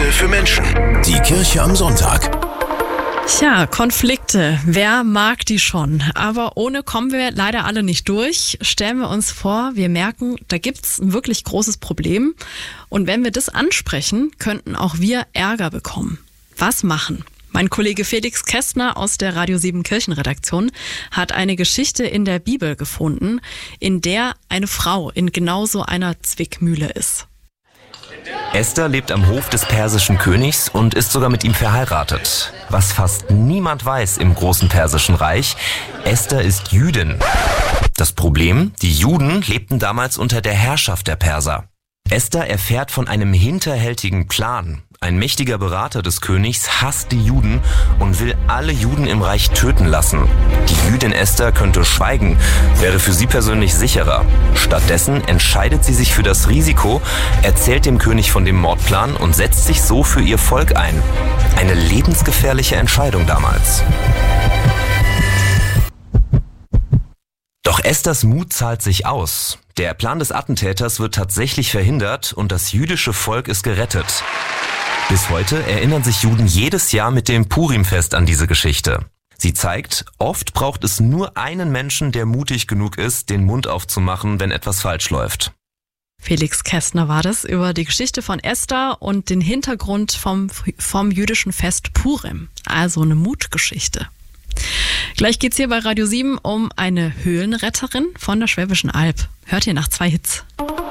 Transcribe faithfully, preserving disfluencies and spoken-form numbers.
Konflikte für Menschen. Die Kirche am Sonntag. Tja, Konflikte, wer mag die schon? Aber ohne kommen wir leider alle nicht durch. Stellen wir uns vor, wir merken, da gibt's ein wirklich großes Problem. Und wenn wir das ansprechen, könnten auch wir Ärger bekommen. Was machen? Mein Kollege Felix Kästner aus der Radio sieben Kirchenredaktion hat eine Geschichte in der Bibel gefunden, in der eine Frau in genau so einer Zwickmühle ist. Esther lebt am Hof des persischen Königs und ist sogar mit ihm verheiratet. Was fast niemand weiß im großen persischen Reich: Esther ist Jüdin. Das Problem: Die Juden lebten damals unter der Herrschaft der Perser. Esther erfährt von einem hinterhältigen Plan. Ein mächtiger Berater des Königs hasst die Juden und will alle Juden im Reich töten lassen. Die Jüdin Esther könnte schweigen, wäre für sie persönlich sicherer. Stattdessen entscheidet sie sich für das Risiko, erzählt dem König von dem Mordplan und setzt sich so für ihr Volk ein. Eine lebensgefährliche Entscheidung damals. Doch Esthers Mut zahlt sich aus. Der Plan des Attentäters wird tatsächlich verhindert und das jüdische Volk ist gerettet. Bis heute erinnern sich Juden jedes Jahr mit dem Purimfest an diese Geschichte. Sie zeigt, oft braucht es nur einen Menschen, der mutig genug ist, den Mund aufzumachen, wenn etwas falsch läuft. Felix Kästner war das über die Geschichte von Esther und den Hintergrund vom, vom jüdischen Fest Purim. Also eine Mutgeschichte. Gleich geht's hier bei Radio sieben um eine Höhlenretterin von der Schwäbischen Alb. Hört ihr nach zwei Hits.